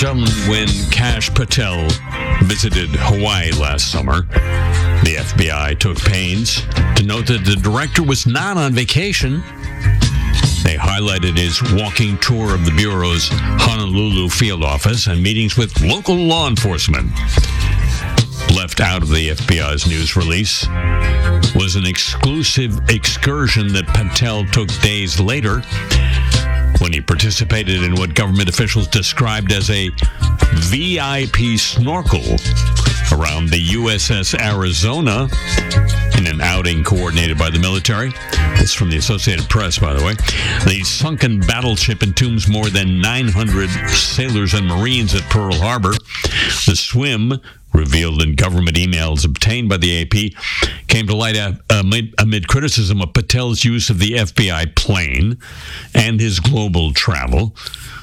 Gentlemen, when Kash Patel visited Hawaii last summer, the FBI took pains to note that the director was not on vacation. They highlighted his walking tour of the Bureau's Honolulu field office and meetings with local law enforcement. Left out of the FBI's news release was an exclusive excursion that Patel took days later when he participated in what government officials described as a VIP snorkel around the USS Arizona in an outing coordinated by the military. This is from the Associated Press, by the way. The sunken battleship entombs more than 900 sailors and Marines at Pearl Harbor. The swim, revealed in government emails obtained by the AP, came to light amid criticism of Patel's use of the FBI plane and his global travel,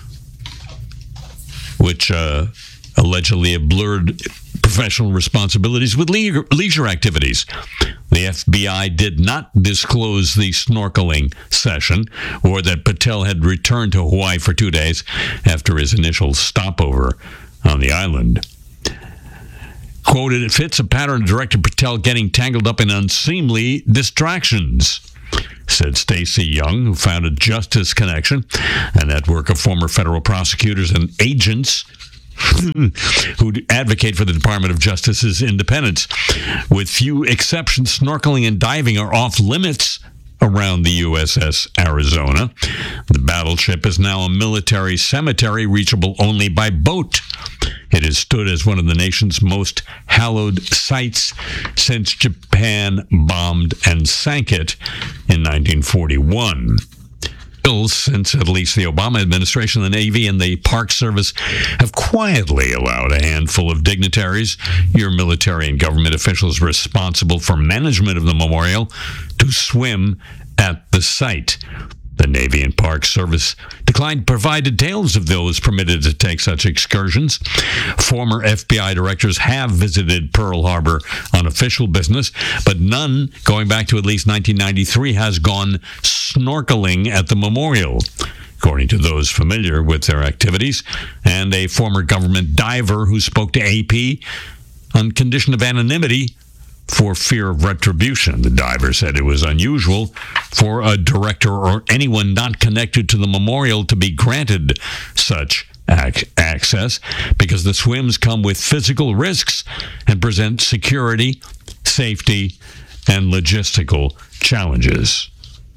which allegedly have blurred professional responsibilities with leisure activities. The FBI did not disclose the snorkeling session or that Patel had returned to Hawaii for 2 days after his initial stopover on the island. Quoted, "It fits a pattern of Director Patel getting tangled up in unseemly distractions," said Stacey Young, who founded Justice Connection, a network of former federal prosecutors and agents who advocate for the Department of Justice's independence. With few exceptions, snorkeling and diving are off limits around the USS Arizona. The battleship is now a military cemetery reachable only by boat. It has stood as one of the nation's most hallowed sites since Japan bombed and sank it in 1941. Since at least the Obama administration, the Navy and the Park Service have quietly allowed a handful of dignitaries, your military and government officials responsible for management of the memorial, to swim at the site. The Navy and Park Service declined to provide details of those permitted to take such excursions. Former FBI directors have visited Pearl Harbor on official business, but none, going back to at least 1993, has gone snorkeling at the memorial, according to those familiar with their activities, and a former government diver who spoke to AP on condition of anonymity for fear of retribution. The diver said it was unusual for a director or anyone not connected to the memorial to be granted such access because the swims come with physical risks and present security, safety, and logistical challenges.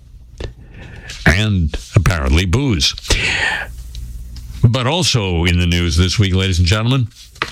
And apparently booze. But also in the news this week, ladies and gentlemen,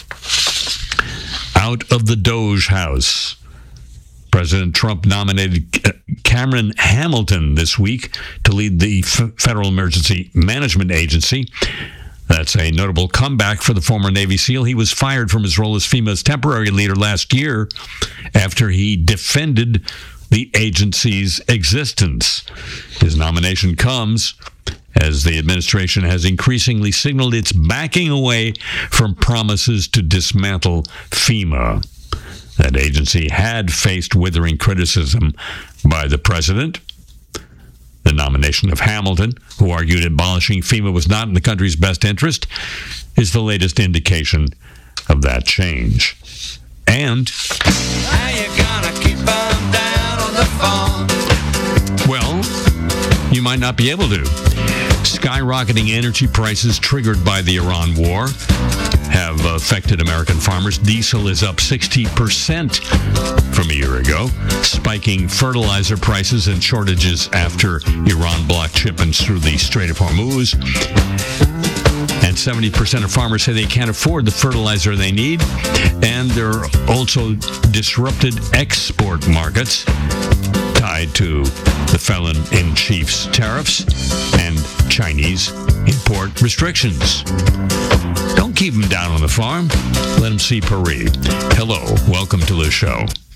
out of the Doge House, President Trump nominated Cameron Hamilton this week to lead the Federal Emergency Management Agency. That's a notable comeback for the former Navy SEAL. He was fired from his role as FEMA's temporary leader last year after he defended the agency's existence. His nomination comes as the administration has increasingly signaled it's backing away from promises to dismantle FEMA. That agency had faced withering criticism by the president. The nomination of Hamilton, who argued abolishing FEMA was not in the country's best interest, is the latest indication of that change. And How you gonna keep them down on the phone? well, you might not be able to. Skyrocketing energy prices triggered by the Iran war have affected American farmers. Diesel is up 60% from a year ago, spiking fertilizer prices and shortages after Iran blocked shipments through the Strait of Hormuz. And 70% of farmers say they can't afford the fertilizer they need. And there are also disrupted export markets tied to the felon-in-chief's tariffs and Chinese import restrictions. Don't keep them down on the farm. Let them see Paris. Hello, welcome to the show.